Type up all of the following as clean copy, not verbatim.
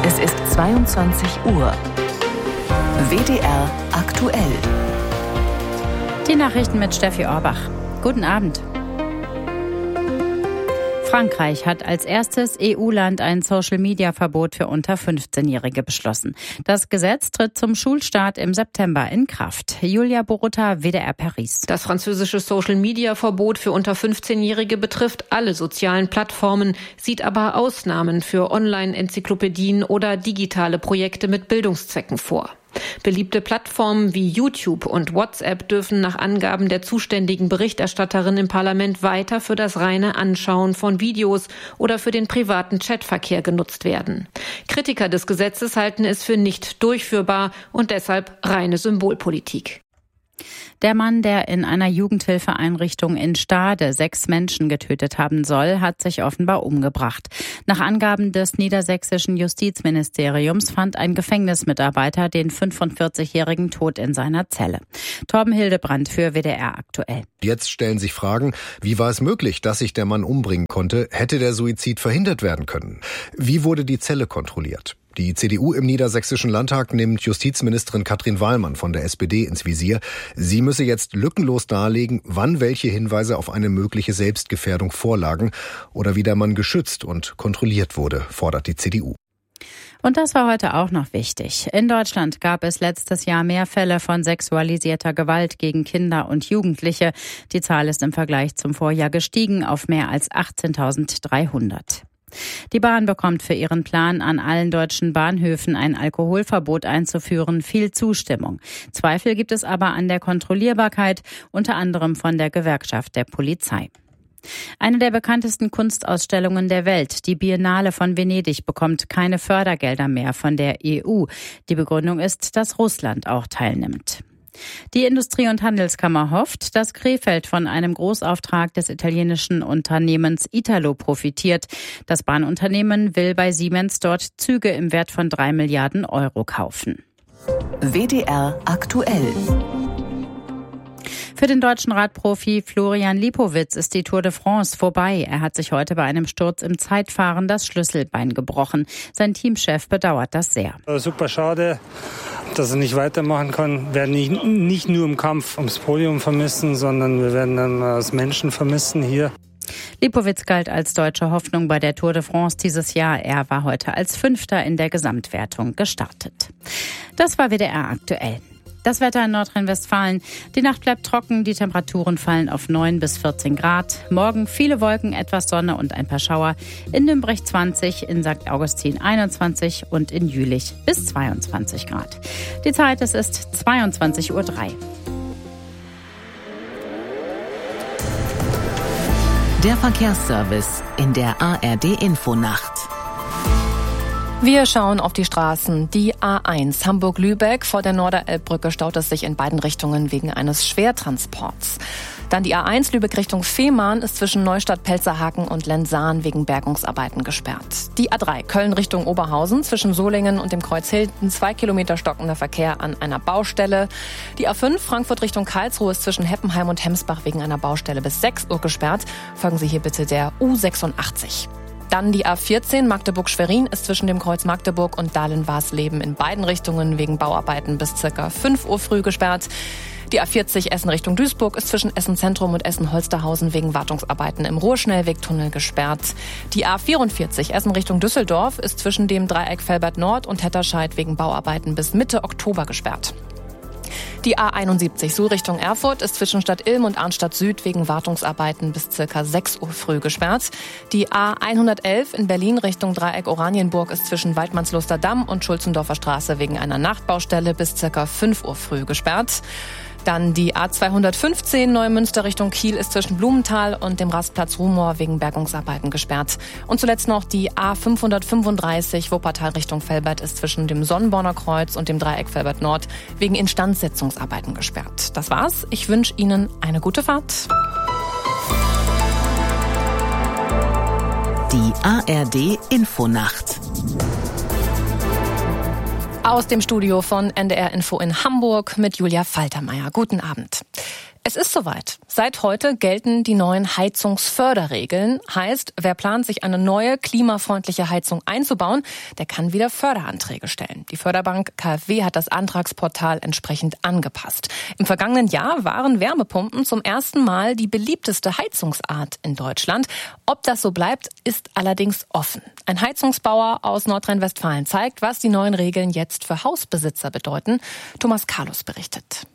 Es ist 22 Uhr. WDR aktuell. Die Nachrichten mit Steffi Orbach. Guten Abend. Frankreich hat als erstes EU-Land ein Social-Media-Verbot für unter 15-Jährige beschlossen. Das Gesetz tritt zum Schulstart im September in Kraft. Julia Borutta, WDR Paris. Das französische Social-Media-Verbot für unter 15-Jährige betrifft alle sozialen Plattformen, sieht aber Ausnahmen für Online-Enzyklopädien oder digitale Projekte mit Bildungszwecken vor. Beliebte Plattformen wie YouTube und WhatsApp dürfen nach Angaben der zuständigen Berichterstatterin im Parlament weiter für das reine Anschauen von Videos oder für den privaten Chatverkehr genutzt werden. Kritiker des Gesetzes halten es für nicht durchführbar und deshalb reine Symbolpolitik. Der Mann, der in einer Jugendhilfeeinrichtung in Stade 6 Menschen getötet haben soll, hat sich offenbar umgebracht. Nach Angaben des niedersächsischen Justizministeriums fand ein Gefängnismitarbeiter den 45-Jährigen tot in seiner Zelle. Torben Hildebrand für WDR aktuell. Jetzt stellen sich Fragen, wie war es möglich, dass sich der Mann umbringen konnte? Hätte der Suizid verhindert werden können? Wie wurde die Zelle kontrolliert? Die CDU im Niedersächsischen Landtag nimmt Justizministerin Katrin Wallmann von der SPD ins Visier. Sie müsse jetzt lückenlos darlegen, wann welche Hinweise auf eine mögliche Selbstgefährdung vorlagen oder wie der Mann geschützt und kontrolliert wurde, fordert die CDU. Und das war heute auch noch wichtig. In Deutschland gab es letztes Jahr mehr Fälle von sexualisierter Gewalt gegen Kinder und Jugendliche. Die Zahl ist im Vergleich zum Vorjahr gestiegen auf mehr als 18.300. Die Bahn bekommt für ihren Plan, an allen deutschen Bahnhöfen ein Alkoholverbot einzuführen, viel Zustimmung. Zweifel gibt es aber an der Kontrollierbarkeit, unter anderem von der Gewerkschaft der Polizei. Eine der bekanntesten Kunstausstellungen der Welt, die Biennale von Venedig, bekommt keine Fördergelder mehr von der EU. Die Begründung ist, dass Russland auch teilnimmt. Die Industrie- und Handelskammer hofft, dass Krefeld von einem Großauftrag des italienischen Unternehmens Italo profitiert. Das Bahnunternehmen will bei Siemens dort Züge im Wert von 3 Milliarden Euro kaufen. WDR aktuell. Für den deutschen Radprofi Florian Lipowitz ist die Tour de France vorbei. Er hat sich heute bei einem Sturz im Zeitfahren das Schlüsselbein gebrochen. Sein Teamchef bedauert das sehr. Super schade, dass er nicht weitermachen kann. Wir werden ihn nicht nur im Kampf ums Podium vermissen, sondern wir werden ihn als Menschen vermissen hier. Lipowitz galt als deutsche Hoffnung bei der Tour de France dieses Jahr. Er war heute als 5. in der Gesamtwertung gestartet. Das war WDR aktuell. Das Wetter in Nordrhein-Westfalen. Die Nacht bleibt trocken, die Temperaturen fallen auf 9 bis 14 Grad. Morgen viele Wolken, etwas Sonne und ein paar Schauer. In Nürnberg 20, in St. Augustin 21 und in Jülich bis 22 Grad. Die Zeit, es ist 22.03 Uhr. Der Verkehrsservice in der ARD-Infonacht. Wir schauen auf die Straßen. Die A1 Hamburg-Lübeck vor der Norderelbbrücke staut es sich in beiden Richtungen wegen eines Schwertransports. Dann die A1 Lübeck Richtung Fehmarn ist zwischen Neustadt-Pelzerhaken und Lenzahn wegen Bergungsarbeiten gesperrt. Die A3 Köln Richtung Oberhausen zwischen Solingen und dem Kreuz Hilden 2 Kilometer stockender Verkehr an einer Baustelle. Die A5 Frankfurt Richtung Karlsruhe ist zwischen Heppenheim und Hemsbach wegen einer Baustelle bis 6 Uhr gesperrt. Folgen Sie hier bitte der U86. Dann die A14 Magdeburg-Schwerin ist zwischen dem Kreuz Magdeburg und Dahlen-Warsleben in beiden Richtungen wegen Bauarbeiten bis ca. 5 Uhr früh gesperrt. Die A40 Essen Richtung Duisburg ist zwischen Essen Zentrum und Essen Holsterhausen wegen Wartungsarbeiten im Ruhrschnellwegtunnel gesperrt. Die A44 Essen Richtung Düsseldorf ist zwischen dem Dreieck Velbert Nord und Hetterscheid wegen Bauarbeiten bis Mitte Oktober gesperrt. Die A71 Suhl Richtung Erfurt ist zwischen Stadt Ilm und Arnstadt Süd wegen Wartungsarbeiten bis ca. 6 Uhr früh gesperrt. Die A111 in Berlin Richtung Dreieck Oranienburg ist zwischen Waldmannsluster Damm und Schulzendorfer Straße wegen einer Nachtbaustelle bis ca. 5 Uhr früh gesperrt. Dann die A215 Neumünster Richtung Kiel ist zwischen Blumenthal und dem Rastplatz Rumor wegen Bergungsarbeiten gesperrt. Und zuletzt noch die A535 Wuppertal Richtung Velbert ist zwischen dem Sonnenborner Kreuz und dem Dreieck Velbert Nord wegen Instandsetzungsarbeiten gesperrt. Das war's. Ich wünsche Ihnen eine gute Fahrt. Die ARD Infonacht. Aus dem Studio von NDR Info in Hamburg mit Julia Faltermeier. Guten Abend. Es ist soweit. Seit heute gelten die neuen Heizungsförderregeln. Heißt, wer plant, sich eine neue klimafreundliche Heizung einzubauen, der kann wieder Förderanträge stellen. Die Förderbank KfW hat das Antragsportal entsprechend angepasst. Im vergangenen Jahr waren Wärmepumpen zum ersten Mal die beliebteste Heizungsart in Deutschland. Ob das so bleibt, ist allerdings offen. Ein Heizungsbauer aus Nordrhein-Westfalen zeigt, was die neuen Regeln jetzt für Hausbesitzer bedeuten. Thomas Carlos berichtet.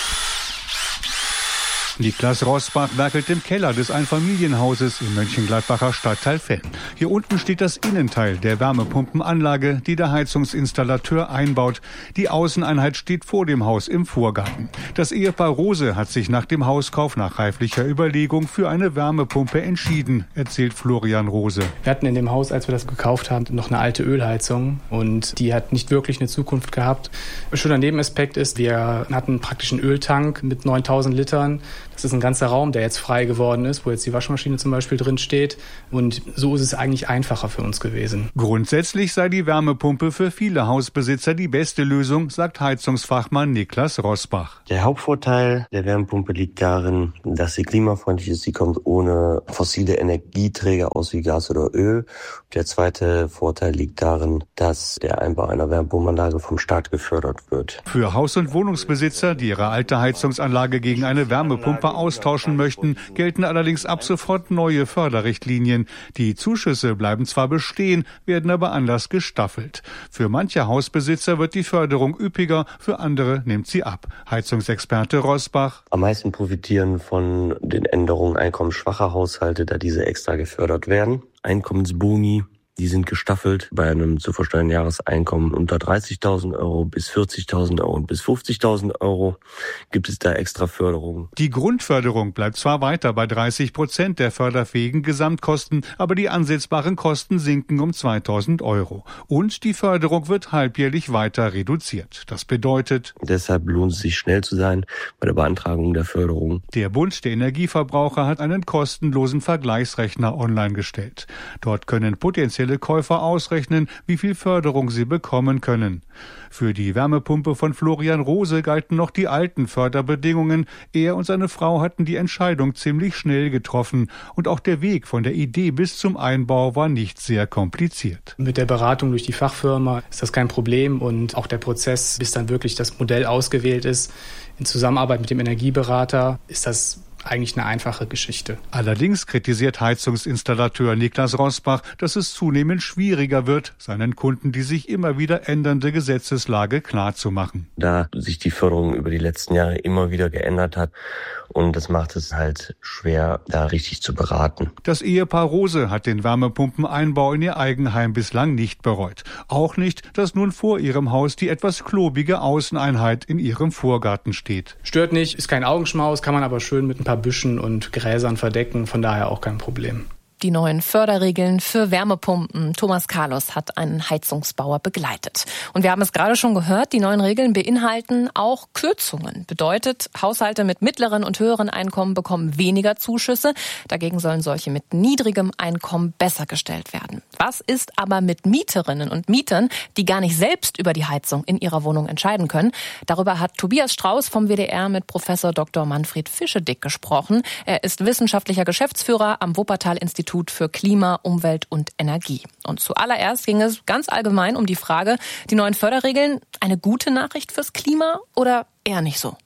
Niklas Rosbach werkelt im Keller des Einfamilienhauses im Mönchengladbacher Stadtteil Venn. Hier unten steht das Innenteil der Wärmepumpenanlage, die der Heizungsinstallateur einbaut. Die Außeneinheit steht vor dem Haus im Vorgarten. Das Ehepaar Rose hat sich nach dem Hauskauf nach reiflicher Überlegung für eine Wärmepumpe entschieden, erzählt Florian Rose. Wir hatten in dem Haus, als wir das gekauft haben, noch eine alte Ölheizung und die hat nicht wirklich eine Zukunft gehabt. Ein schöner Nebenaspekt ist, wir hatten praktisch einen Öltank mit 9000 Litern. Das ist ein ganzer Raum, der jetzt frei geworden ist, wo jetzt die Waschmaschine zum Beispiel drin steht. Und so ist es eigentlich einfacher für uns gewesen. Grundsätzlich sei die Wärmepumpe für viele Hausbesitzer die beste Lösung, sagt Heizungsfachmann Niklas Rosbach. Der Hauptvorteil der Wärmepumpe liegt darin, dass sie klimafreundlich ist. Sie kommt ohne fossile Energieträger aus wie Gas oder Öl. Der zweite Vorteil liegt darin, dass der Einbau einer Wärmepumpenanlage vom Staat gefördert wird. Für Haus- und Wohnungsbesitzer, die ihre alte Heizungsanlage gegen eine Wärmepumpe austauschen möchten, gelten allerdings ab sofort neue Förderrichtlinien. Die Zuschüsse bleiben zwar bestehen, werden aber anders gestaffelt. Für manche Hausbesitzer wird die Förderung üppiger, für andere nimmt sie ab. Heizungsexperte Rosbach. Am meisten profitieren von den Änderungen einkommensschwacher Haushalte, da diese extra gefördert werden. Einkommensboni, die sind gestaffelt bei einem zu versteuernden Jahreseinkommen unter 30.000 Euro bis 40.000 Euro und bis 50.000 Euro gibt es da extra Förderungen. Die Grundförderung bleibt zwar weiter bei 30% der förderfähigen Gesamtkosten, aber die ansetzbaren Kosten sinken um 2.000 Euro. Und die Förderung wird halbjährlich weiter reduziert. Das bedeutet, deshalb lohnt es sich, schnell zu sein bei der Beantragung der Förderung. Der Bund der Energieverbraucher hat einen kostenlosen Vergleichsrechner online gestellt. Dort können potenzielle Käufer ausrechnen, wie viel Förderung sie bekommen können. Für die Wärmepumpe von Florian Rose galten noch die alten Förderbedingungen. Er und seine Frau hatten die Entscheidung ziemlich schnell getroffen. Und auch der Weg von der Idee bis zum Einbau war nicht sehr kompliziert. Mit der Beratung durch die Fachfirma ist das kein Problem und auch der Prozess, bis dann wirklich das Modell ausgewählt ist, in Zusammenarbeit mit dem Energieberater, ist das eigentlich eine einfache Geschichte. Allerdings kritisiert Heizungsinstallateur Niklas Rosbach, dass es zunehmend schwieriger wird, seinen Kunden die sich immer wieder ändernde Gesetzeslage klarzumachen. Da sich die Förderung über die letzten Jahre immer wieder geändert hat und das macht es halt schwer, da richtig zu beraten. Das Ehepaar Rose hat den Wärmepumpeneinbau in ihr Eigenheim bislang nicht bereut. Auch nicht, dass nun vor ihrem Haus die etwas klobige Außeneinheit in ihrem Vorgarten steht. Stört nicht, ist kein Augenschmaus, kann man aber schön mit ein paar Büschen und Gräsern verdecken, von daher auch kein Problem. Die neuen Förderregeln für Wärmepumpen. Thomas Carlos hat einen Heizungsbauer begleitet. Und wir haben es gerade schon gehört, die neuen Regeln beinhalten auch Kürzungen. Bedeutet, Haushalte mit mittleren und höheren Einkommen bekommen weniger Zuschüsse. Dagegen sollen solche mit niedrigem Einkommen besser gestellt werden. Was ist aber mit Mieterinnen und Mietern, die gar nicht selbst über die Heizung in ihrer Wohnung entscheiden können? Darüber hat Tobias Strauß vom WDR mit Professor Dr. Manfred Fischedick gesprochen. Er ist wissenschaftlicher Geschäftsführer am Wuppertal-Institut für Klima, Umwelt und Energie. Und zuallererst ging es ganz allgemein um die Frage, die neuen Förderregeln, eine gute Nachricht fürs Klima oder eher nicht so?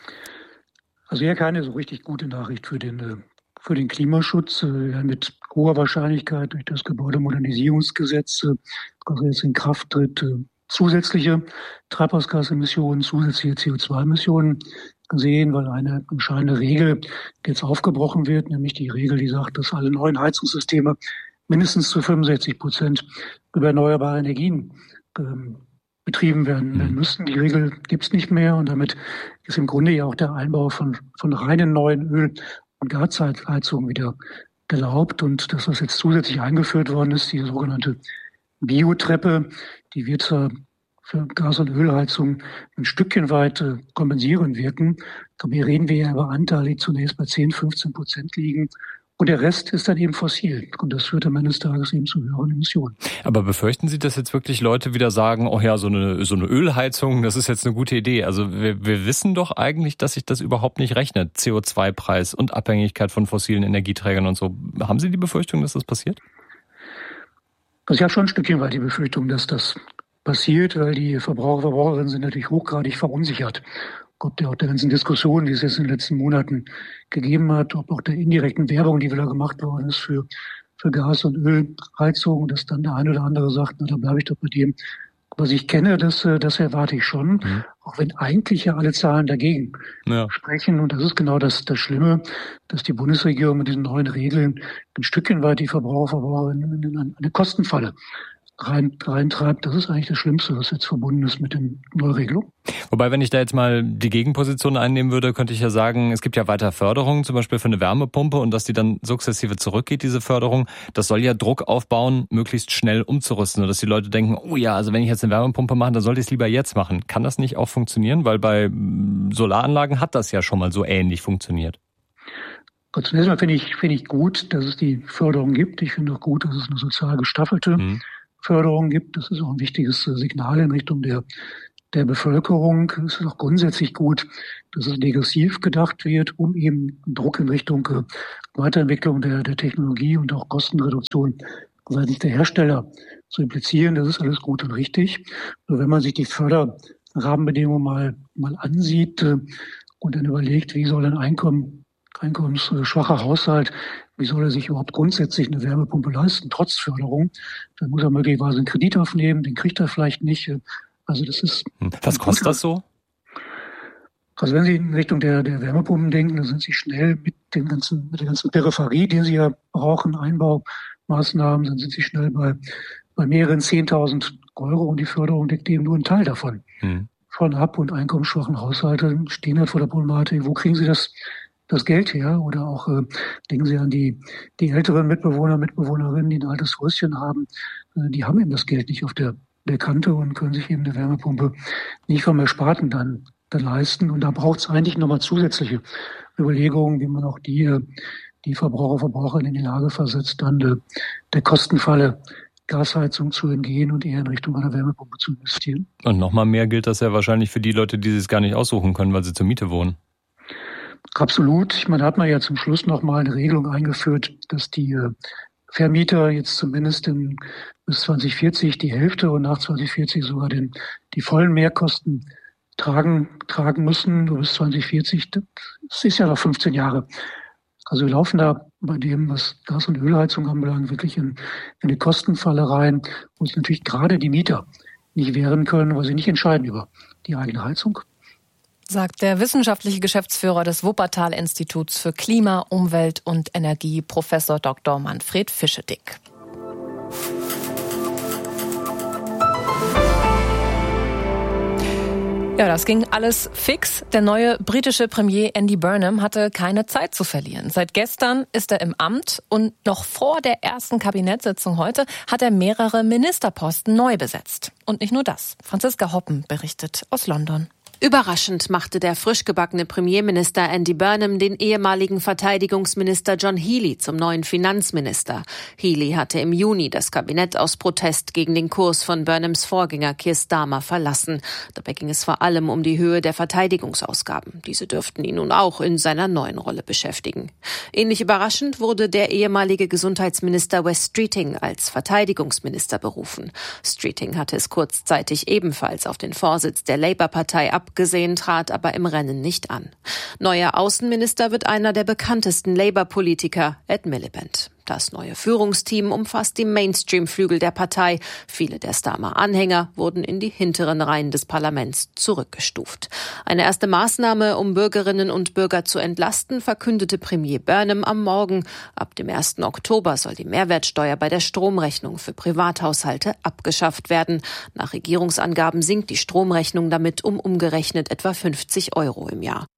Also eher keine so richtig gute Nachricht für den Klimaschutz. Mit hoher Wahrscheinlichkeit durch das Gebäudemodernisierungsgesetz, das jetzt in Kraft tritt, zusätzliche Treibhausgasemissionen, zusätzliche CO2-Emissionen gesehen, weil eine entscheidende Regel jetzt aufgebrochen wird, nämlich die Regel, die sagt, dass alle neuen Heizungssysteme mindestens zu 65% über erneuerbare Energien betrieben werden müssen. Die Regel gibt's nicht mehr und damit ist im Grunde ja auch der Einbau von reinen neuen Öl- und Gasheizungen wieder erlaubt. Und das, was jetzt zusätzlich eingeführt worden ist, die sogenannte Biotreppe, die wird für Gas- und Ölheizung ein Stückchen weit kompensieren wirken. Aber hier reden wir ja über Anteile, die zunächst bei 10-15% liegen Und der Rest ist dann eben fossil. Und das führt am Ende des Tages eben zu höheren Emissionen. Aber befürchten Sie, dass jetzt wirklich Leute wieder sagen, oh ja, so eine Ölheizung, das ist jetzt eine gute Idee. Also wir wissen doch eigentlich, dass sich das überhaupt nicht rechnet. CO2-Preis und Abhängigkeit von fossilen Energieträgern und so. Haben Sie die Befürchtung, dass das passiert? Also ich habe schon ein Stückchen weit die Befürchtung, dass das passiert, weil die Verbraucherinnen sind natürlich hochgradig verunsichert. Ob der ganzen Diskussion, die es jetzt in den letzten Monaten gegeben hat, ob auch der indirekten Werbung, die wieder gemacht worden ist für Gas- und Ölheizung, dass dann der eine oder andere sagt, na, da bleibe ich doch bei dem, was ich kenne, das erwarte ich schon. Mhm. Auch wenn eigentlich ja alle Zahlen dagegen sprechen. Und das ist genau das Schlimme, dass die Bundesregierung mit diesen neuen Regeln ein Stückchen weit die Verbraucherinnen in eine Kostenfalle reintreibt. Das ist eigentlich das Schlimmste, was jetzt verbunden ist mit den Neuregelungen. Wobei, wenn ich da jetzt mal die Gegenposition einnehmen würde, könnte ich ja sagen, es gibt ja weiter Förderungen, zum Beispiel für eine Wärmepumpe, und dass die dann sukzessive zurückgeht, diese Förderung. Das soll ja Druck aufbauen, möglichst schnell umzurüsten, sodass die Leute denken, oh ja, also wenn ich jetzt eine Wärmepumpe mache, dann sollte ich es lieber jetzt machen. Kann das nicht auch funktionieren? Weil bei Solaranlagen hat das ja schon mal so ähnlich funktioniert. Zunächst mal finde ich gut, dass es die Förderung gibt. Ich finde auch gut, dass es eine sozial gestaffelte Förderung gibt. Das ist auch ein wichtiges Signal in Richtung der Bevölkerung. Es ist auch grundsätzlich gut, dass es degressiv gedacht wird, um eben Druck in Richtung Weiterentwicklung der Technologie und auch Kostenreduktion seitens der Hersteller zu implizieren. Das ist alles gut und richtig. Nur wenn man sich die Förderrahmenbedingungen mal ansieht und dann überlegt, wie soll ein einkommensschwacher Haushalt, wie soll er sich überhaupt grundsätzlich eine Wärmepumpe leisten, trotz Förderung? Dann muss er möglicherweise einen Kredit aufnehmen, den kriegt er vielleicht nicht. Also das ist. Was kostet das so? Also wenn Sie in Richtung der Wärmepumpen denken, dann sind Sie schnell mit der ganzen Peripherie, die Sie ja brauchen, Einbaumaßnahmen, dann sind Sie schnell bei mehreren 10.000 Euro, und die Förderung deckt eben nur einen Teil davon. Von ab- und einkommensschwachen Haushalten stehen halt vor der Problematik, wo kriegen Sie das Geld her? Oder auch denken Sie an die älteren Mitbewohnerinnen, die ein altes Häuschen haben, die haben eben das Geld nicht auf der Kante und können sich eben eine Wärmepumpe nicht vom Ersparten dann leisten. Und da braucht es eigentlich nochmal zusätzliche Überlegungen, wie man auch die Verbraucherinnen in die Lage versetzt, dann der Kostenfalle Gasheizung zu entgehen und eher in Richtung einer Wärmepumpe zu investieren. Und nochmal mehr gilt das ja wahrscheinlich für die Leute, die es gar nicht aussuchen können, weil sie zur Miete wohnen. Absolut. Ich meine, da hat man ja zum Schluss nochmal eine Regelung eingeführt, dass die Vermieter jetzt zumindest bis 2040 die Hälfte und nach 2040 sogar die vollen Mehrkosten tragen müssen. Bis 2040, das ist ja noch 15 Jahre. Also wir laufen da bei dem, was Gas- und Ölheizung anbelangt, wirklich in eine Kostenfalle rein, wo es natürlich gerade die Mieter nicht wehren können, weil sie nicht entscheiden über die eigene Heizung. Sagt der wissenschaftliche Geschäftsführer des Wuppertal-Instituts für Klima, Umwelt und Energie, Professor Dr. Manfred Fischedick. Ja, das ging alles fix. Der neue britische Premier Andy Burnham hatte keine Zeit zu verlieren. Seit gestern ist er im Amt und noch vor der ersten Kabinettssitzung heute hat er mehrere Ministerposten neu besetzt. Und nicht nur das. Franziska Hoppen berichtet aus London. Überraschend machte der frisch gebackene Premierminister Andy Burnham den ehemaligen Verteidigungsminister John Healey zum neuen Finanzminister. Healey hatte im Juni das Kabinett aus Protest gegen den Kurs von Burnhams Vorgänger Keir Starmer verlassen. Dabei ging es vor allem um die Höhe der Verteidigungsausgaben. Diese dürften ihn nun auch in seiner neuen Rolle beschäftigen. Ähnlich überraschend wurde der ehemalige Gesundheitsminister Wes Streeting als Verteidigungsminister berufen. Streeting hatte es kurzzeitig ebenfalls auf den Vorsitz der Labour-Partei abgesehen, trat aber im Rennen nicht an. Neuer Außenminister wird einer der bekanntesten Labour-Politiker, Ed Miliband. Das neue Führungsteam umfasst die Mainstream-Flügel der Partei. Viele der Starmer-Anhänger wurden in die hinteren Reihen des Parlaments zurückgestuft. Eine erste Maßnahme, um Bürgerinnen und Bürger zu entlasten, verkündete Premier Burnham am Morgen. Ab dem 1. Oktober soll die Mehrwertsteuer bei der Stromrechnung für Privathaushalte abgeschafft werden. Nach Regierungsangaben sinkt die Stromrechnung damit um umgerechnet etwa 50 € im Jahr.